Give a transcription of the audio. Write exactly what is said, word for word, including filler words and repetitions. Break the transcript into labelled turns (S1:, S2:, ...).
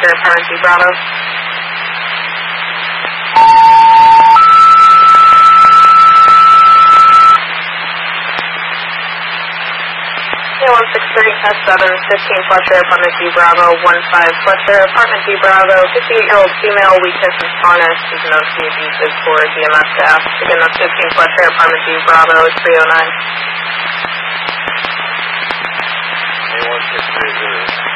S1: Fletcher, Apartment D Bravo. one six three, test seven, fifteen Fletcher, Apartment D Bravo, one five Fletcher, Apartment D Bravo, fifty-eight-year-old female, weakness and soreness, is known to be abusive for D M S staff. Again, that's fifteen Fletcher, Apartment D Bravo, three oh nine.
S2: one six three zero.